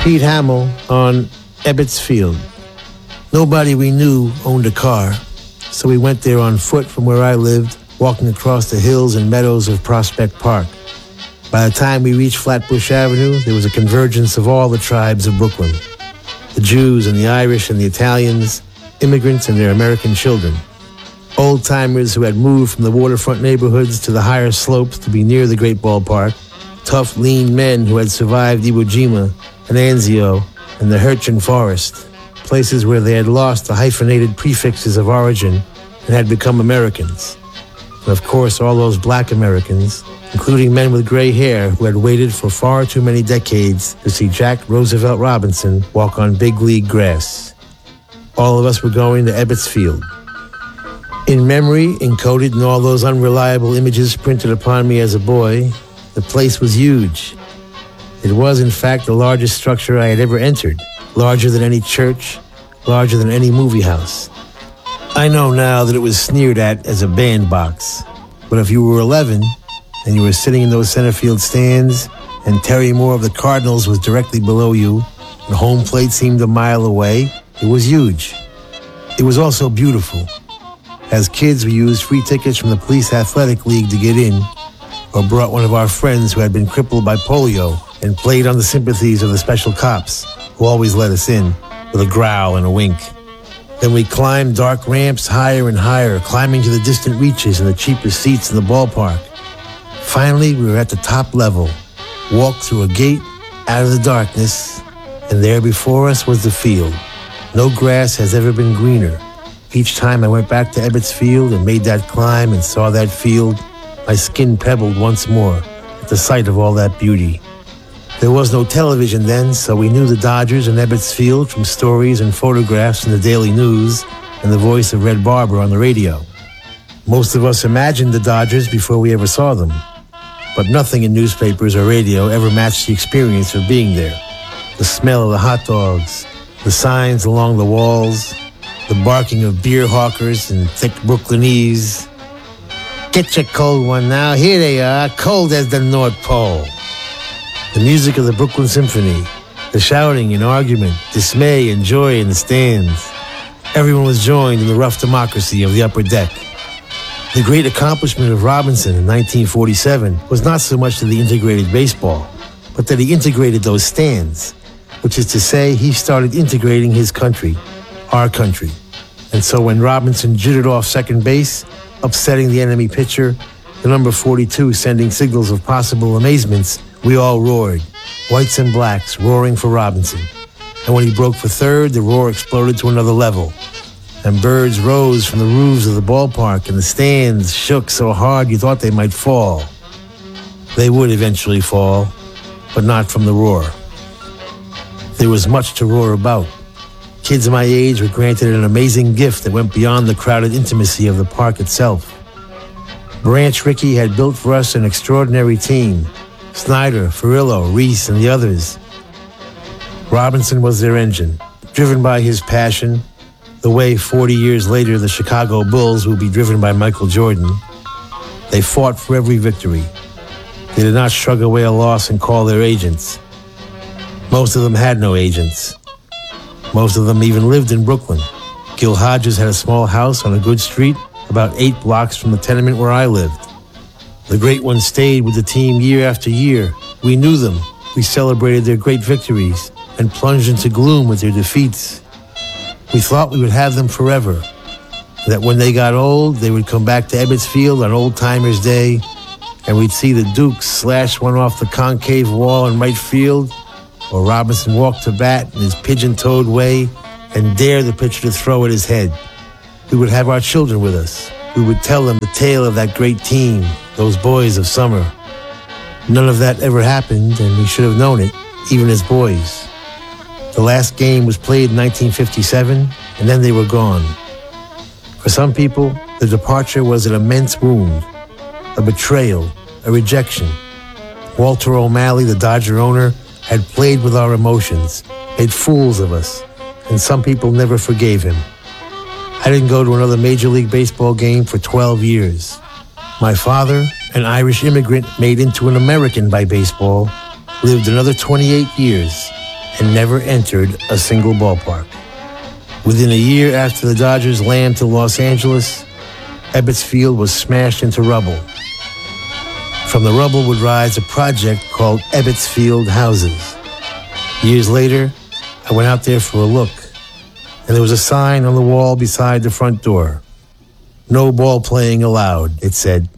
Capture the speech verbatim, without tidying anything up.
Pete Hamill on Ebbets Field. Nobody we knew owned a car, so we went there on foot from where I lived, walking across the hills and meadows of Prospect Park. By the time we reached Flatbush Avenue, there was a convergence of all the tribes of Brooklyn. The Jews and the Irish and the Italians, immigrants and their American children. Old-timers who had moved from the waterfront neighborhoods to the higher slopes to be near the great ballpark. Tough, lean men who had survived Iwo Jima and Anzio and the Hurtgen Forest, places where they had lost the hyphenated prefixes of origin and had become Americans. And of course, all those black Americans, including men with gray hair who had waited for far too many decades to see Jack Roosevelt Robinson walk on big league grass. All of us were going to Ebbets Field. In memory, encoded in all those unreliable images printed upon me as a boy, the place was huge. It was, in fact, the largest structure I had ever entered, larger than any church, larger than any movie house. I know now that it was sneered at as a bandbox, but if you were eleven and you were sitting in those center field stands and Terry Moore of the Cardinals was directly below you and home plate seemed a mile away, it was huge. It was also beautiful. As kids, we used free tickets from the Police Athletic League to get in, or brought one of our friends who had been crippled by polio and played on the sympathies of the special cops, who always let us in, with a growl and a wink. Then we climbed dark ramps higher and higher, climbing to the distant reaches and the cheapest seats in the ballpark. Finally, we were at the top level, walked through a gate, out of the darkness, and there before us was the field. No grass has ever been greener. Each time I went back to Ebbets Field and made that climb and saw that field, my skin pebbled once more at the sight of all that beauty. There was no television then, so we knew the Dodgers and Ebbets Field from stories and photographs in the Daily News and the voice of Red Barber on the radio. Most of us imagined the Dodgers before we ever saw them, but nothing in newspapers or radio ever matched the experience of being there. The smell of the hot dogs, the signs along the walls, the barking of beer hawkers and thick Brooklynese. Get your cold one now, here they are, cold as the North Pole. The music of the Brooklyn Symphony, the shouting and argument, dismay and joy in the stands. Everyone was joined in the rough democracy of the upper deck. The great accomplishment of Robinson in nineteen forty-seven was not so much that he integrated baseball, but that he integrated those stands, which is to say he started integrating his country, our country. And so when Robinson jittered off second base, upsetting the enemy pitcher, the number forty-two sending signals of possible amazements, we all roared, whites and blacks roaring for Robinson. And when he broke for third, the roar exploded to another level. And birds rose from the roofs of the ballpark, and the stands shook so hard you thought they might fall. They would eventually fall, but not from the roar. There was much to roar about. Kids my age were granted an amazing gift that went beyond the crowded intimacy of the park itself. Branch Rickey had built for us an extraordinary team. Snyder, Furillo, Reese, and the others. Robinson was their engine, driven by his passion, the way forty years later the Chicago Bulls will be driven by Michael Jordan. They fought for every victory. They did not shrug away a loss and call their agents. Most of them had no agents. Most of them even lived in Brooklyn. Gil Hodges had a small house on a good street about eight blocks from the tenement where I lived. The great ones stayed with the team year after year. We knew them. We celebrated their great victories and plunged into gloom with their defeats. We thought we would have them forever, that when they got old, they would come back to Ebbets Field on Old Timers Day, and we'd see the Dukes slash one off the concave wall in right field, or Robinson walk to bat in his pigeon-toed way and dare the pitcher to throw at his head. We would have our children with us. We would tell them the tale of that great team, those boys of summer. None of that ever happened, and we should have known it, even as boys. The last game was played in nineteen fifty-seven, and then they were gone. For some people, the departure was an immense wound, a betrayal, a rejection. Walter O'Malley, the Dodger owner, had played with our emotions, made fools of us, and some people never forgave him. I didn't go to another Major League Baseball game for twelve years. My father, an Irish immigrant made into an American by baseball, lived another twenty-eight years, and never entered a single ballpark. Within a year after the Dodgers landed to Los Angeles, Ebbets Field was smashed into rubble. From the rubble would rise a project called Ebbets Field Houses. Years later, I went out there for a look, and there was a sign on the wall beside the front door. "No ball playing allowed," it said.